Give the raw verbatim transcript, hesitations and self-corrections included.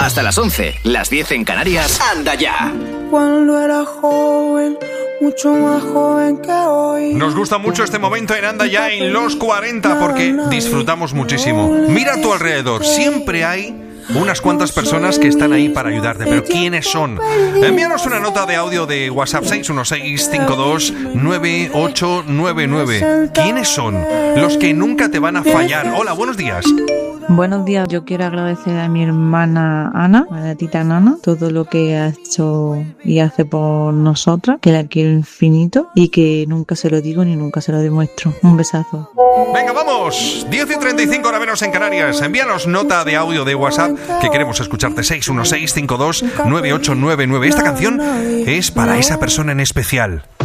Hasta las once, las diez en Canarias. ¡Anda ya! Cuando era joven, mucho más joven que hoy. Nos gusta mucho este momento en Anda Ya en los cuarenta porque disfrutamos muchísimo. Mira a tu alrededor, siempre hay unas cuantas personas que están ahí para ayudarte, pero ¿quiénes son? Envíanos una nota de audio de WhatsApp seis uno seis, cinco dos, nueve ocho nueve nueve. ¿Quiénes son? Los que nunca te van a fallar. Hola, buenos días. Buenos días, yo quiero agradecer a mi hermana Ana, a la tita Nana, todo lo que ha hecho y hace por nosotras, que la quiero infinito y que nunca se lo digo ni nunca se lo demuestro. Un besazo. Venga, vamos, diez y treinta y cinco hora menos en Canarias. Envíanos nota de audio de WhatsApp que queremos escucharte. Seis uno seis, cinco dos, nueve ocho nueve nueve. Esta canción es para esa persona en especial.